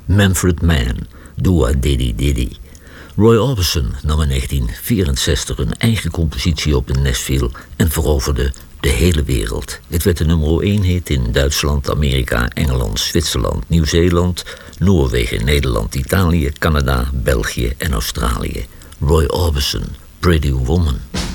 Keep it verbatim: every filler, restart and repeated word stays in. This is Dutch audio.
Manfred Mann, Dua Diddy Diddy. Roy Orbison nam in negentien vierenzestig een eigen compositie op in Nashville en veroverde de hele wereld. Het werd de nummer één hit in Duitsland, Amerika, Engeland, Zwitserland, Nieuw-Zeeland, Noorwegen, Nederland, Italië, Canada, België en Australië. Roy Orbison, Pretty Woman.